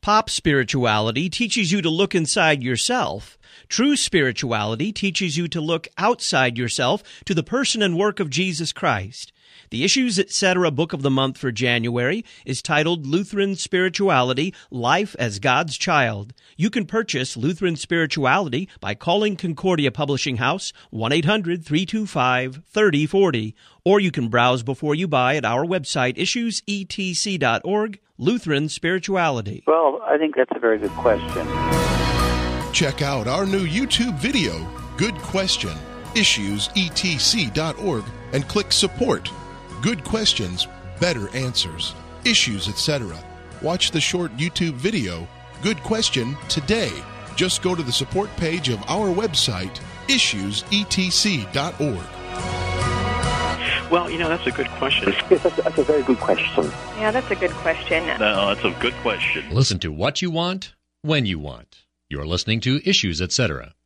Pop spirituality teaches you to look inside yourself. True spirituality teaches you to look outside yourself to the person and work of Jesus Christ. The Issues Etc. Book of the Month for January is titled Lutheran Spirituality, Life as God's Child. You can purchase Lutheran Spirituality by calling Concordia Publishing House 1-800-325-3040, or you can browse before you buy at our website, issuesetc.org, Lutheran Spirituality. Well, I think that's a very good question. Check out our new YouTube video, Good Question, issuesetc.org, and click Support. Good questions, better answers. Issues, etc. Watch the short YouTube video, Good Question, today. Just go to the support page of our website, issuesetc.org. Well, that's a good question. Yes, that's a very good question. Yeah, that's a good question. No, that's a good question. Listen to what you want, when you want. You're listening to Issues, etc.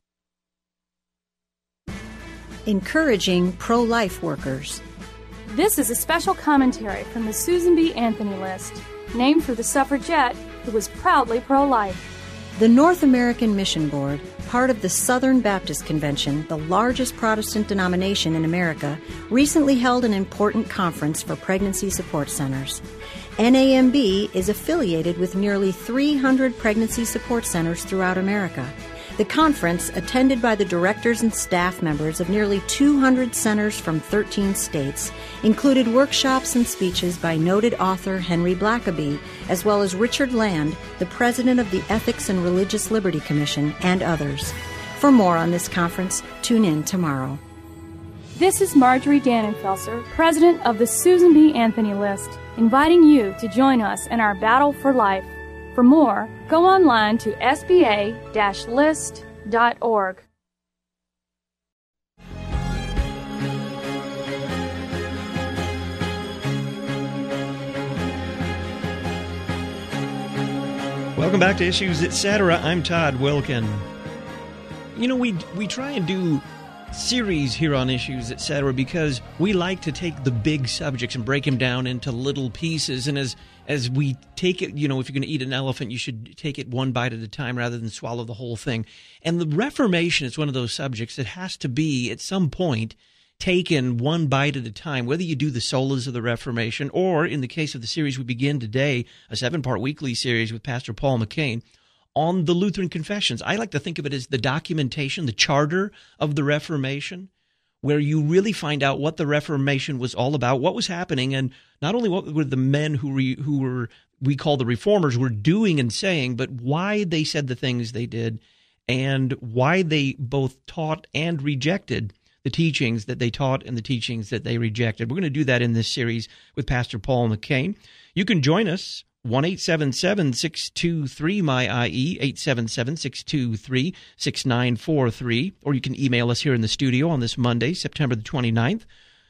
Encouraging pro-life workers. This is a special commentary from the Susan B. Anthony List, named for the suffragette who was proudly pro-life. The North American Mission Board, part of the Southern Baptist Convention, the largest Protestant denomination in America, recently held an important conference for pregnancy support centers. NAMB is affiliated with nearly 300 pregnancy support centers throughout America. The conference, attended by the directors and staff members of nearly 200 centers from 13 states, included workshops and speeches by noted author Henry Blackaby, as well as Richard Land, the president of the Ethics and Religious Liberty Commission, and others. For more on this conference, tune in tomorrow. This is Marjorie Dannenfelser, president of the Susan B. Anthony List, inviting you to join us in our battle for life. For more, go online to sba-list.org. Welcome back to Issues Etc. I'm Todd Wilkin. We try and do series here on Issues Etc. because we like to take the big subjects and break them down into little pieces. And as we take it, if you're going to eat an elephant, you should take it one bite at a time rather than swallow the whole thing. And the Reformation is one of those subjects that has to be, at some point, taken one bite at a time, whether you do the solas of the Reformation or, in the case of the series we begin today, a 7-part weekly series with Pastor Paul McCain on the Lutheran Confessions. I like to think of it as the documentation, the charter of the Reformation, where you really find out what the Reformation was all about, what was happening, and not only what were the men who we call the reformers were doing and saying, but why they said the things they did and why they both taught and rejected the teachings that they taught and the teachings that they rejected. We're going to do that in this series with Pastor Paul McCain. You can join us, 1-877-623-MY-IE, 877-623-6943, or you can email us here in the studio on this Monday, September the 29th,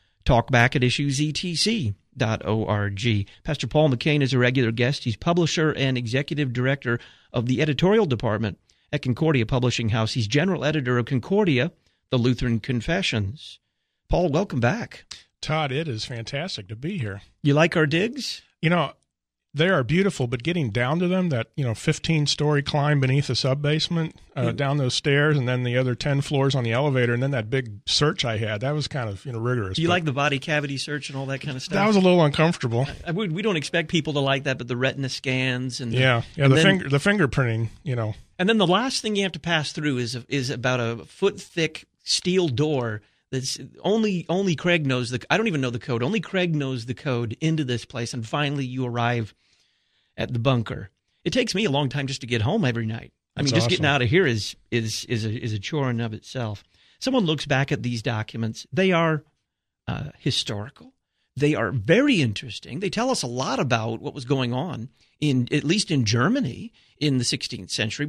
talkback@issuesetc.org. Pastor Paul McCain is a regular guest. He's publisher and executive director of the editorial department at Concordia Publishing House. He's general editor of Concordia, the Lutheran Confessions. Paul, welcome back. Todd, it is fantastic to be here. You like our digs? They are beautiful, but getting down to them, that 15-story climb beneath the sub-basement, down those stairs, and then the other 10 floors on the elevator, and then that big search I had, that was kind of rigorous. You like the body cavity search and all that kind of stuff? That was a little uncomfortable. We don't expect people to like that, but the retina scans and the fingerprinting, And then the last thing you have to pass through is about a foot-thick steel door that's only Craig knows I don't even know the code. Only Craig knows the code into this place, and finally you arrive at the bunker. It takes me a long time just to get home every night. Just awesome. Getting out of here is a chore in and of itself. Someone looks back at these documents. They are historical. They are very interesting. They tell us a lot about what was going on at least in Germany in the 16th century.